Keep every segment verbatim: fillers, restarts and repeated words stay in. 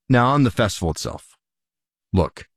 Now, on the festival itself, look,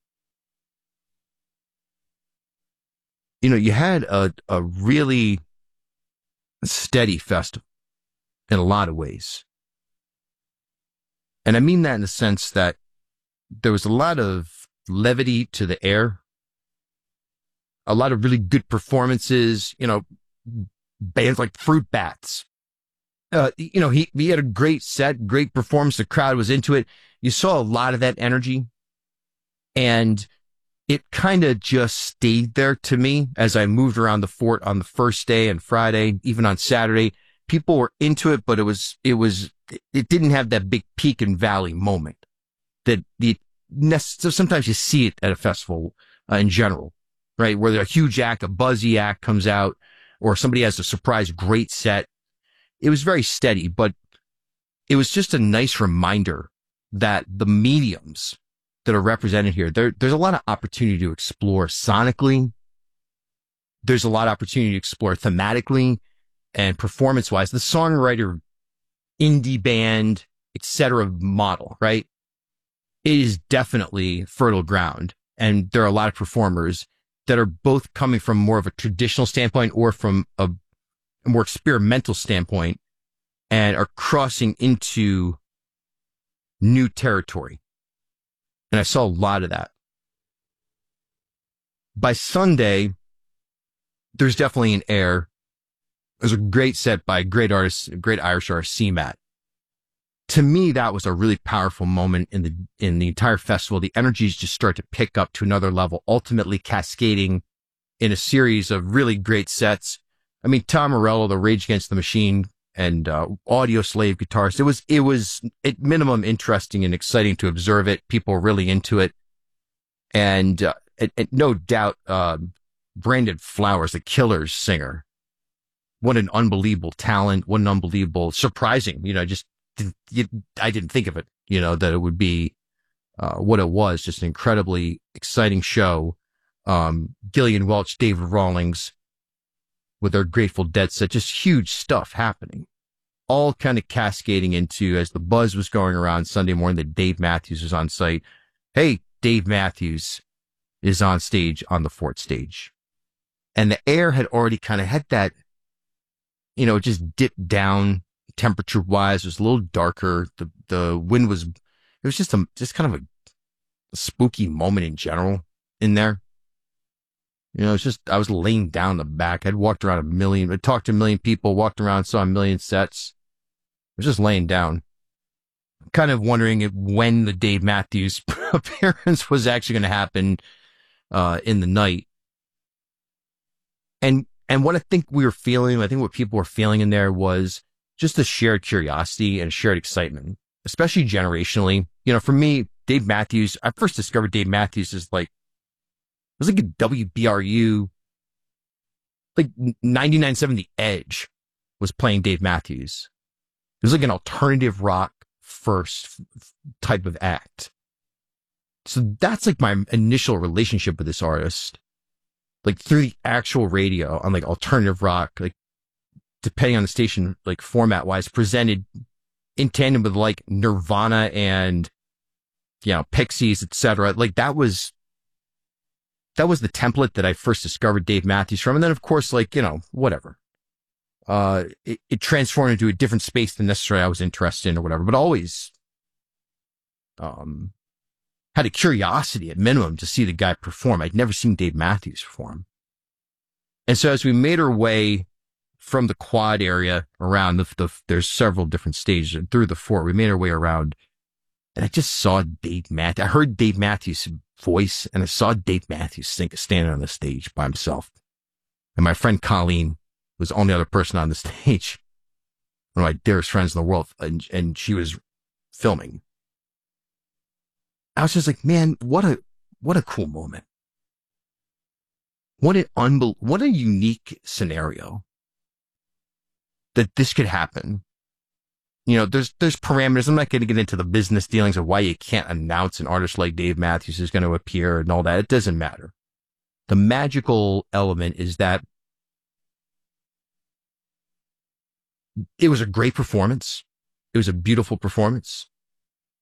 you know, you had a, a really steady festival in a lot of ways. And I mean that in the sense that there was a lot of levity to the air, a lot of really good performances, you know, bands like Fruit Bats. Uh, you know, he, he had a great set, great performance. The crowd was into it. You saw a lot of that energy, and it kind of just stayed there to me as I moved around the fort on the first day and Friday, even on Saturday. People were into it, but it was, it was, it didn't have that big peak and valley moment that the, so sometimes you see it at a festival uh, in general, right? Where a huge act, a buzzy act comes out, or somebody has a surprise great set. It was very steady, but it was just a nice reminder that the mediums that are represented here, there, there's a lot of opportunity to explore sonically. There's a lot of opportunity to explore thematically and performance-wise. The songwriter, indie band, et cetera model, right? It is definitely fertile ground. And there are a lot of performers that are both coming from more of a traditional standpoint or from a, a more experimental standpoint and are crossing into new territory. And I saw a lot of that. By Sunday, there's definitely an air. There's a great set by a great artist, a great Irish artist, C MAT. To me, that was a really powerful moment in the in the entire festival. The energies just start to pick up to another level, ultimately cascading in a series of really great sets. I mean, Tom Morello, the Rage Against the Machine, and uh, Audio Slave guitarist. It was it was at minimum interesting and exciting to observe it. People were really into it, and, uh, and, and no doubt, uh, Brandon Flowers, the Killers singer, what an unbelievable talent! What an unbelievable, surprising. You know, just. I didn't think of it, you know, that it would be uh, what it was. Just an incredibly exciting show. Um, Gillian Welch, David Rawlings with their Grateful Dead set, just huge stuff happening. All kind of cascading into, as the buzz was going around Sunday morning, that Dave Matthews was on site. Hey, Dave Matthews is on stage on the Fort stage. And the air had already kind of had that, you know, it just dipped down. Temperature wise, it was a little darker. The the wind was, it was just a just kind of a, a spooky moment in general in there. You know, it's just, I was laying down the back. I'd walked around a million, I talked to a million people, walked around, saw a million sets. I was just laying down, kind of wondering if, when the Dave Matthews appearance was actually going to happen uh, in the night. And and what I think we were feeling, I think what people were feeling in there was just a shared curiosity and a shared excitement, especially generationally. You know, for me, Dave Matthews, I first discovered Dave Matthews as like, it was like a W B R U, like ninety-nine point seven The Edge was playing Dave Matthews. It was like an alternative rock first type of act. So that's like my initial relationship with this artist, like through the actual radio on like alternative rock, like, depending on the station, like format wise, presented in tandem with like Nirvana and, you know, Pixies, et cetera. Like that was, that was the template that I first discovered Dave Matthews from. And then of course, like, you know, whatever. Uh, it, it transformed into a different space than necessarily I was interested in or whatever, but always, um, had a curiosity at minimum to see the guy perform. I'd never seen Dave Matthews perform. And so as we made our way from the quad area around the, the, there's several different stages and through the fort, we made our way around and I just saw Dave Matthews. I heard Dave Matthews' voice and I saw Dave Matthews standing on the stage by himself. And my friend Colleen was the only other person on the stage, one of my dearest friends in the world. And, and she was filming. I was just like, man, what a, what a cool moment. What an unbel- what a unique scenario that this could happen. You know, there's, there's parameters. I'm not going to get into the business dealings of why you can't announce an artist like Dave Matthews is going to appear and all that. It doesn't matter. The magical element is that it was a great performance. It was a beautiful performance.